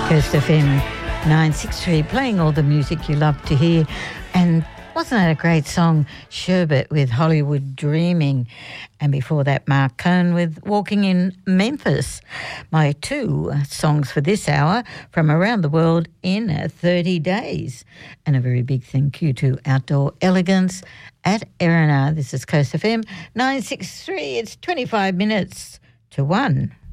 Coast FM 963, playing all the music you love to hear. And wasn't that a great song, Sherbet with Hollywood Dreaming? And before that, Mark Cohn with Walking in Memphis. My two songs for this hour from around the world in 30 days. And a very big thank you to Outdoor Elegance at Erina. This is Coast FM 963. It's 25 minutes to 1.